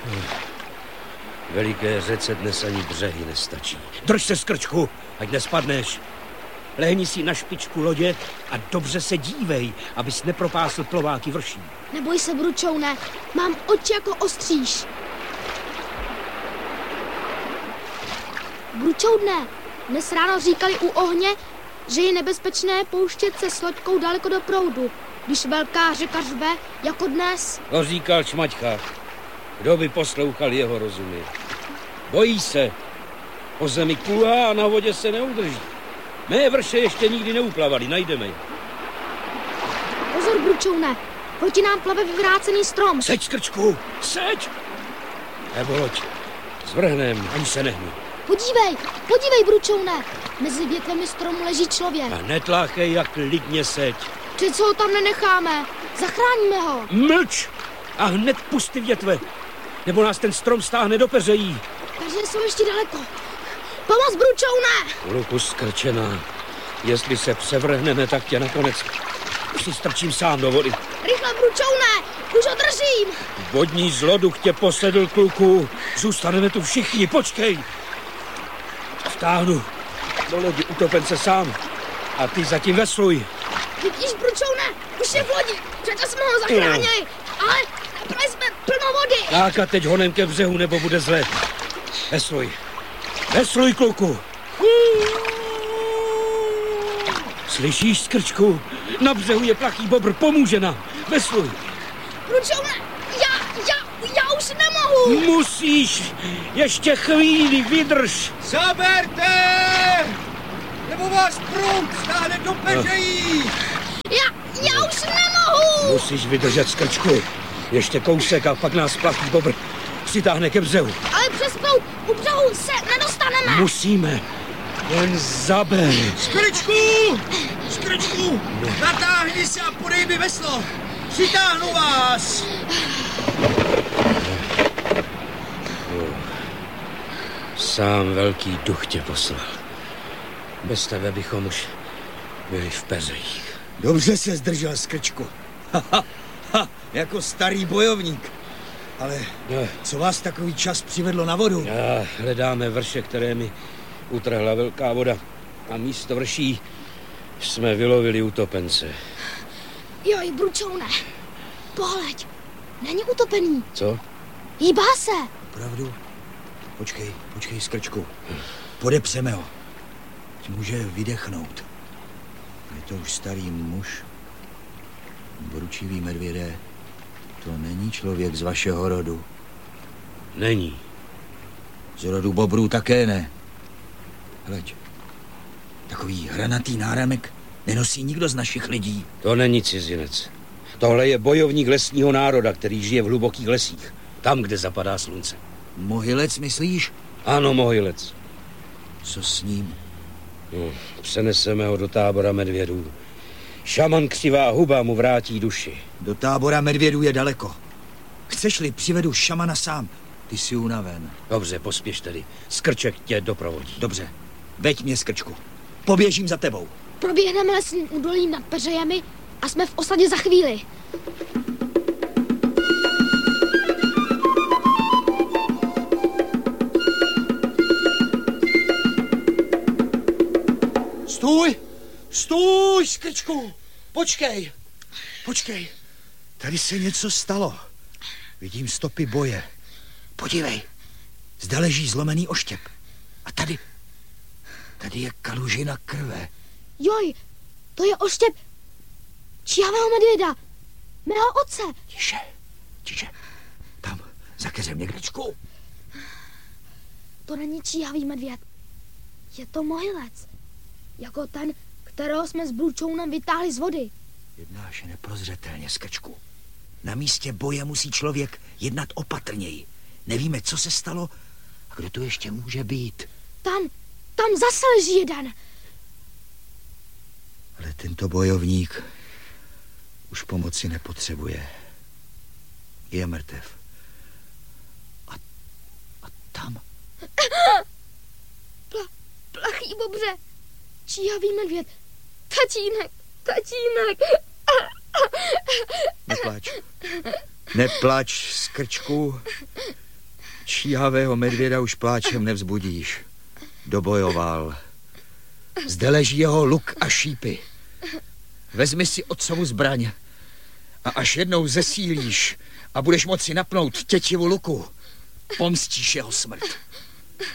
Veliké řece dnes ani břehy nestačí. Drž se, Skrčku, ať nespadneš. Lehni si na špičku lodě a dobře se dívej, abys nepropásl plováky vrší. Neboj se, Bručoune, mám oči jako ostříž. Bručoune, dnes ráno říkali u ohně, že je nebezpečné pouštět se s loďkou daleko do proudu, když velká řeka řve, jako dnes. To říkal Čmaťka. Kdo by poslouchal jeho rozumy? Bojí se. Po zemi kulhá a na vodě se neudrží. Mé vrše ještě nikdy neuplavaly, najdeme je. Pozor, Bručoune, proti nám plave vyvrácený strom. Seď, Skrčku, seď! Nebo loď, zvrhnem, ani se nehni. Podívej, Bručoune, mezi větvemi stromu leží člověk. A netláchej, jak klidně seď. Přece ho tam nenecháme, zachráníme ho. Mlč a hned pusty větve, nebo nás ten strom stáhne do peřejí. Peře jsou ještě daleko. Pomoc, Bručoune! Ruku skrčená. Jestli se převrhneme, tak tě nakonec přistrčím sám do vody. Rychle, Bručoune, už ho držím. Vodní zloduch tě posedl, kluku. Zůstaneme tu všichni, počkej. Vtáhnu do lodi utopence sám a ty zatím vesluj. Vidíš, Bručoune, už je v lodi. Přece jsme ho zachránili, ale nebyli jsme plno vody. Tak a teď honem ke břehu, nebo bude zle. Vesluj, kluku. Slyšíš, Skrčku? Na břehu je plachý bobr, pomůže nám. Vesluj. Bručoune, já už nemohu. Musíš, ještě chvíli, vydrž. Zaberte! Nebo vás proud stáhne do peřejí. Já už nemohu. Musíš vydržet, Skrčku. Ještě kousek a pak nás plachý bobr přitáhne ke břehu. Ale přes proud u břehu se nedostaneme. Musíme. Jen zaber. Skrčku, natáhni se a podej mi veslo. Přitáhnu vás. Sám velký duch tě poslal. Bez tebe bychom už byli v peřejích. Dobře se zdržel, Skrčku. Jako starý bojovník. Ale co vás takový čas přivedlo na vodu? Hledáme vrše, které mi utrhla velká voda. A místo vrší jsme vylovili utopence. Joj, Bručoune, pohleď, není utopený. Co? Hýbá se. Opravdu? Počkej, Skrčku. Podepřeme ho. Může vydechnout. Je to už starý muž. Bručivý medvědé, to není člověk z vašeho rodu. Není. Z rodu bobrů také ne. Hleď, takový hranatý náramek nenosí nikdo z našich lidí. To není cizinec. Tohle je bojovník lesního národa, který žije v hlubokých lesích. Tam, kde zapadá slunce. Mohylec, myslíš? Ano, Mohylec. Co s ním? Přeneseme ho do tábora medvědů. Šaman Křivá huba mu vrátí duši. Do tábora medvědů je daleko. Chceš-li, přivedu šamana sám. Ty jsi unaven. Dobře, pospěš tedy. Skrček tě doprovodí. Dobře, veď mě, Skrčku. Poběžím za tebou. Proběhneme lesním údolím nad peřejemi a jsme v osadě za chvíli. Stůj, Skrčku! Počkej. Tady se něco stalo. Vidím stopy boje. Podívej, zde leží zlomený oštěp. A tady je kalužina krve. Joj, to je oštěp číhavého medvěda, mého otce. Tiše. Tam, za keřem někdečku. To není číhavý medvěd. Je to Mohylec. Jako ten, kterého jsme s Bručounem vytáhli z vody. Jednáš neprozřetelně, Skrčku. Na místě boje musí člověk jednat opatrněji. Nevíme, co se stalo a kdo tu ještě může být. Tam zase leží jeden. Ale tento bojovník už pomoci nepotřebuje. Je mrtev. A tam? Plachý bobře. Číhavý medvěd. Tatínek. Neplač, Skrčku. Číhavého medvěda už pláčem nevzbudíš. Dobojoval. Zde leží jeho luk a šípy. Vezmi si otcovu zbraň a až jednou zesílíš a budeš moci napnout tětivu luku, pomstíš jeho smrt.